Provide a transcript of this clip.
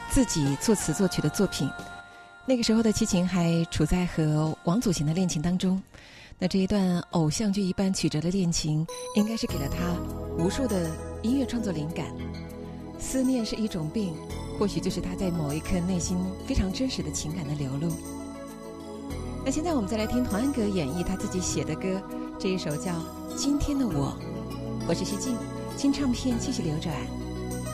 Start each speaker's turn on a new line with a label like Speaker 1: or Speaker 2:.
Speaker 1: 自己作词作曲的作品。那个时候的齐秦还处在和王祖贤的恋情当中，那这一段偶像剧一般曲折的恋情应该是给了他无数的音乐创作灵感。思念是一种病，或许就是他在某一刻内心非常真实的情感的流露。那现在我们再来听童安格演绎他自己写的歌，这一首叫《今天的我》。我是徐静，新唱片继续流转。